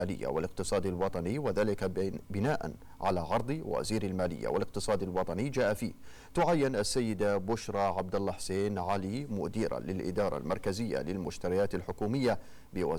المالية والاقتصاد الوطني، وذلك بناء على عرض وزير المالية والاقتصاد الوطني جاء فيه تعين السيدة بشرى عبد الله حسين علي مديرا للإدارة المركزية للمشتريات الحكومية بوزارة